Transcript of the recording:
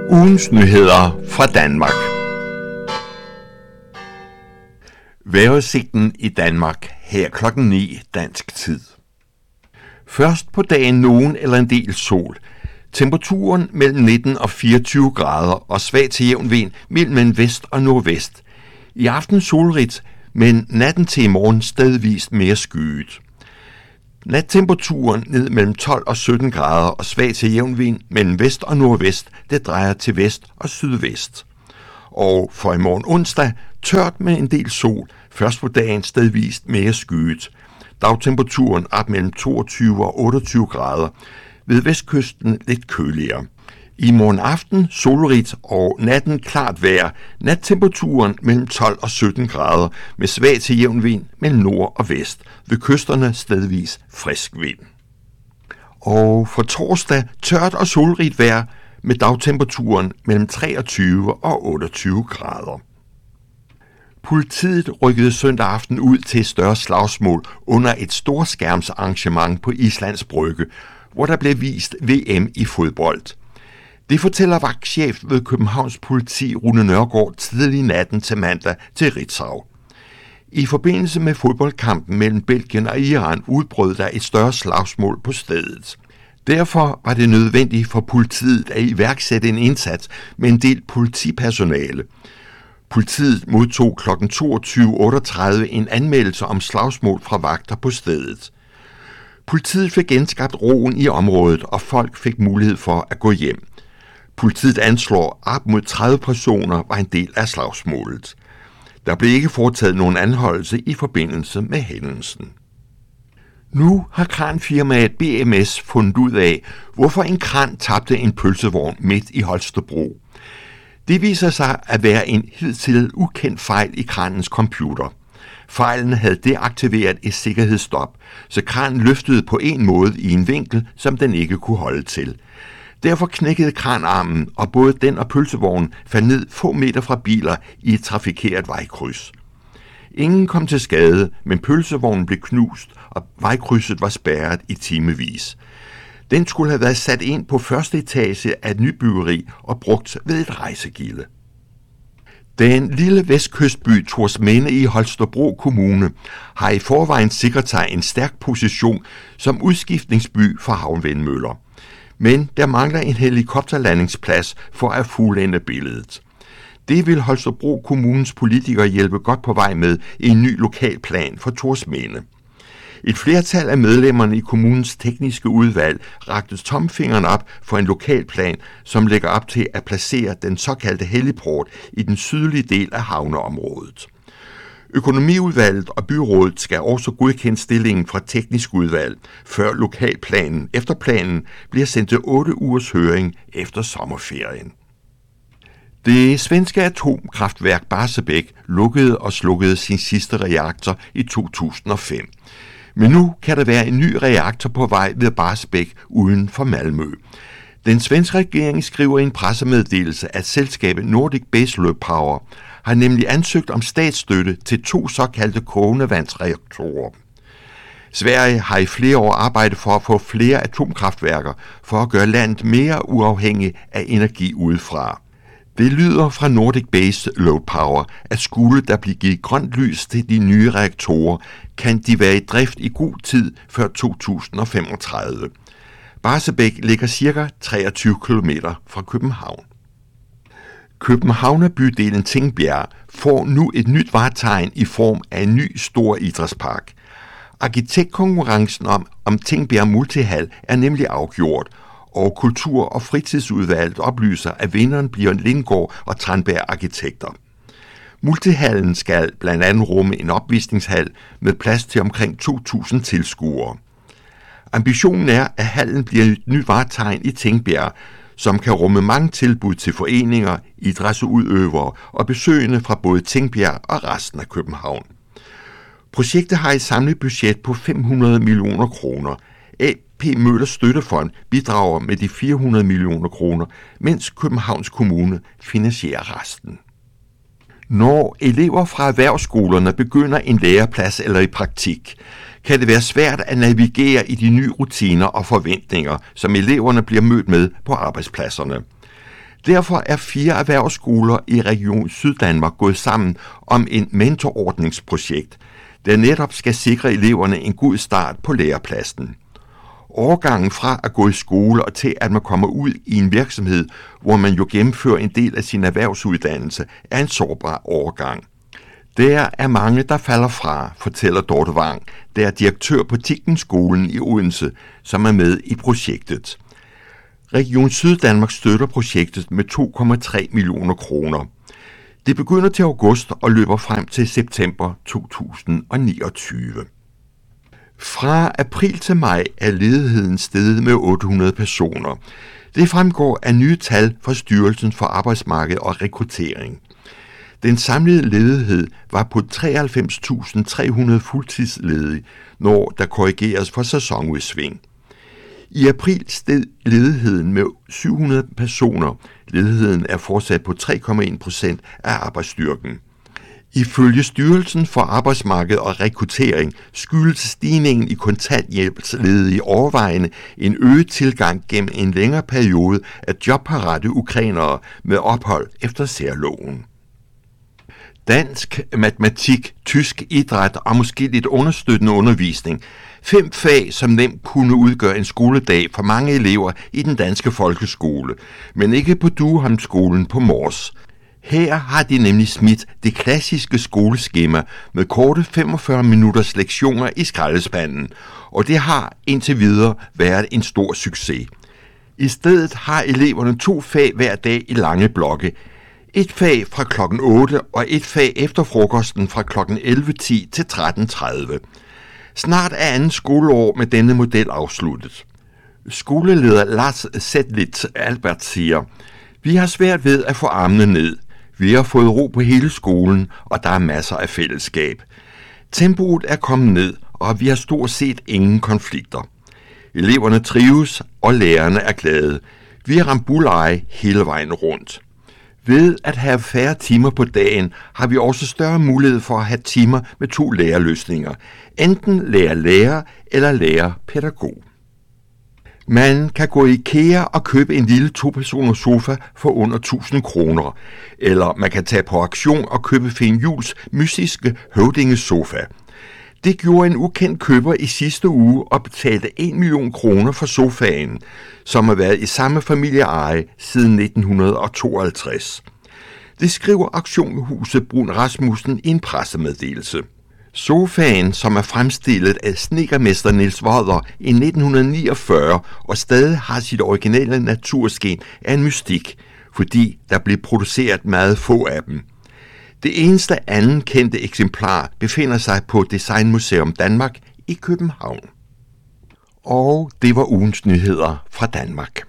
Ugens nyheder fra Danmark. Vejrudsigten i Danmark her klokken 9 dansk tid. Først på dagen nogen eller en del sol. Temperaturen mellem 19 og 24 grader og svag til jævn vind mellem en vest og nordvest. I aften solrigt, men natten til i morgen stedvist mere skyet. Nattemperaturen ned mellem 12 og 17 grader og svag til jævn vind mellem vest og nordvest, det drejer til vest og sydvest. Og for i morgen onsdag tørt med en del sol, først på dagen stedvist mere skyet. Dagtemperaturen op mellem 22 og 28 grader, ved vestkysten lidt køligere. I morgen aften solrigt og natten klart vejr, nattemperaturen mellem 12 og 17 grader med svag til jævn vind mellem nord og vest, ved kysterne stedvis frisk vind. Og for torsdag tørt og solrigt vejr med dagtemperaturen mellem 23 og 28 grader. Politiet rykkede søndag aften ud til et større slagsmål under et storskærmsarrangement på Islands Brygge, hvor der blev vist VM i fodbold. Det fortæller vagtchef ved Københavns Politi Rune Nørgaard tidlig natten til mandag til Ritzau. I forbindelse med fodboldkampen mellem Belgien og Iran udbrød der et større slagsmål på stedet. Derfor var det nødvendigt for politiet at iværksætte en indsats med en del politipersonale. Politiet modtog kl. 22.38 en anmeldelse om slagsmål fra vagter på stedet. Politiet fik genskabt roen i området, og folk fik mulighed for at gå hjem. Politiet anslår, at op mod 30 personer var en del af slagsmålet. Der blev ikke foretaget nogen anholdelse i forbindelse med hændelsen. Nu har kranfirmaet BMS fundet ud af, hvorfor en kran tabte en pølsevogn midt i Holstebro. Det viser sig at være en hidtil ukendt fejl i kranens computer. Fejlen havde deaktiveret et sikkerhedsstop, så kranen løftede på en måde i en vinkel, som den ikke kunne holde til. Derfor knækkede kranarmen, og både den og pølsevognen faldt ned få meter fra biler i et trafikeret vejkryds. Ingen kom til skade, men pølsevognen blev knust, og vejkrydset var spærret i timevis. Den skulle have været sat ind på første etage af et nybyggeri og brugt ved et rejsegilde. Den lille vestkystby Thorsminde i Holstebro Kommune har i forvejen sikret sig en stærk position som udskiftningsby for havvindmøller. Men der mangler en helikopterlandingsplads for at fuldende billedet. Det vil Holstebro Kommunes politikere hjælpe godt på vej med i en ny lokalplan for Thorsminde. Et flertal af medlemmerne i kommunens tekniske udvalg rakte tomfingeren op for en lokalplan, som lægger op til at placere den såkaldte heliport i den sydlige del af havneområdet. Økonomiudvalget og byrådet skal også godkende stillingen fra teknisk udvalg, før lokalplanen efter planen bliver sendt til 8 ugers høring efter sommerferien. Det svenske atomkraftværk Barsebäck lukkede og slukkede sin sidste reaktor i 2005. Men nu kan der være en ny reaktor på vej ved Barsebäck uden for Malmø. Den svenske regering skriver i en pressemeddelelse, at selskabet Nordic Baseload Power har nemlig ansøgt om statsstøtte til 2 såkaldte kogendevandsreaktorer. Sverige har i flere år arbejdet for at få flere atomkraftværker for at gøre landet mere uafhængig af energi udefra. Det lyder fra Nordic Baseload Power, at skulle der blive givet grønt lys til de nye reaktorer, kan de være i drift i god tid før 2035. Barsebäck ligger ca. 23 km fra København. Københavnerbydelen Tingbjerg får nu et nyt vartegn i form af en ny stor idrætspark. Arkitektkonkurrencen om Tingbjerg Multihal er nemlig afgjort, og Kultur- og Fritidsudvalget oplyser, at vinderen bliver Lindgaard og Tranberg Arkitekter. Multihallen skal blandt andet rumme en opvisningshal med plads til omkring 2.000 tilskuere. Ambitionen er, at hallen bliver et nyt vartegn i Tingbjerg, som kan rumme mange tilbud til foreninger, idrætsudøvere og besøgende fra både Tingbjerg og resten af København. Projektet har et samlet budget på 500 millioner kroner. AP Møllers Støttefond bidrager med de 400 millioner kroner, mens Københavns Kommune finansierer resten. Når elever fra erhvervsskolerne begynder en læreplads eller i praktik, kan det være svært at navigere i de nye rutiner og forventninger, som eleverne bliver mødt med på arbejdspladserne. Derfor er 4 erhvervsskoler i Region Syddanmark gået sammen om en mentorordningsprojekt, der netop skal sikre eleverne en god start på lærepladsen. Overgangen fra at gå i skole og til at man kommer ud i en virksomhed, hvor man jo gennemfører en del af sin erhvervsuddannelse, er en sårbar overgang. Der er mange, der falder fra, fortæller Dorte Wang, der er direktør på Tikkenskolen i Odense, som er med i projektet. Region Syddanmark støtter projektet med 2,3 millioner kroner. Det begynder til august og løber frem til september 2029. Fra april til maj er ledigheden steget med 800 personer. Det fremgår af nye tal fra Styrelsen for Arbejdsmarked og Rekruttering. Den samlede ledighed var på 93.300 fuldtidsledige, når der korrigeres for sæsonudsving. I april steg ledigheden med 700 personer. Ledigheden er fortsat på 3,1% af arbejdsstyrken. Ifølge Styrelsen for Arbejdsmarked og Rekruttering skyldes stigningen i kontanthjælpsledige overvejende en øget tilgang gennem en længere periode af jobparate ukrainere med ophold efter særloven. Dansk, matematik, tysk, idræt og måske lidt understøttende undervisning. 5 fag, som nemt kunne udgøre en skoledag for mange elever i den danske folkeskole, men ikke på Dueholmskolen på Mors. Her har de nemlig smidt det klassiske skoleskema med korte 45 minutters lektioner i skraldespanden, og det har indtil videre været en stor succes. I stedet har eleverne 2 fag hver dag i lange blokke. Et fag fra kl. 8 og et fag efter frokosten fra kl. 11.10 til 13.30. Snart er andet skoleår med denne model afsluttet. Skoleleder Lars Zetlitz Albert siger, vi har svært ved at få armene ned. Vi har fået ro på hele skolen, og der er masser af fællesskab. Tempoet er kommet ned, og vi har stort set ingen konflikter. Eleverne trives, og lærerne er glade. Vi har ramt bullseye hele vejen rundt. Ved at have færre timer på dagen, har vi også større mulighed for at have timer med 2 lærerløsninger. Enten lærer-lærer eller lærer-pædagog. Man kan gå i IKEA og købe en lille 2-personers sofa for under 1000 kroner. Eller man kan tage på auktion og købe Finn Juhls mystiske høvdingesofa. Det gjorde en ukendt køber i sidste uge og betalte 1 million kroner for sofaen, som har været i samme familieeje siden 1952. Det skriver auktionshuset Brun Rasmussen i en pressemeddelelse. Sofaen, som er fremstillet af snedkermester Niels Vodder i 1949 og stadig har sit originale naturskin, er en mystik, fordi der blev produceret meget få af dem. Det eneste anden kendte eksemplar befinder sig på Designmuseum Danmark i København. Og det var ugens nyheder fra Danmark.